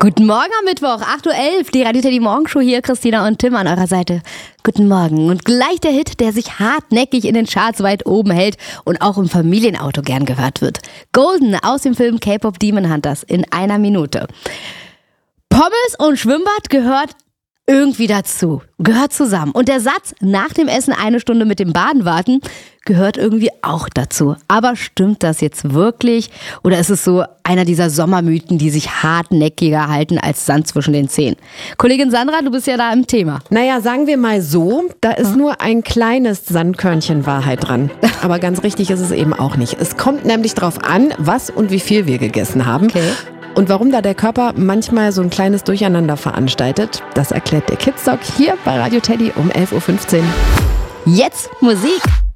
Guten Morgen am Mittwoch, 8:11 Uhr, die Radio Teddy Morgenshow hier, Christina und Tim an eurer Seite. Guten Morgen und gleich der Hit, der sich hartnäckig in den Charts weit oben hält und auch im Familienauto gern gehört wird. Golden aus dem Film K-Pop Demon Hunters in einer Minute. Pommes und Schwimmbad gehört irgendwie dazu, gehört zusammen. Und der Satz, nach dem Essen 1 Stunde mit dem Baden warten, gehört irgendwie auch dazu. Aber stimmt das jetzt wirklich? Oder ist es so einer dieser Sommermythen, die sich hartnäckiger halten als Sand zwischen den Zähnen? Kollegin Sandra, du bist ja da im Thema. Naja, sagen wir mal so, da ist nur ein kleines Sandkörnchen Wahrheit dran. Aber ganz richtig ist es eben auch nicht. Es kommt nämlich drauf an, was und wie viel wir gegessen haben. Okay. Und warum da der Körper manchmal so ein kleines Durcheinander veranstaltet, das erklärt der Kids Talk hier bei Radio Teddy um 11:15 Uhr. Jetzt Musik.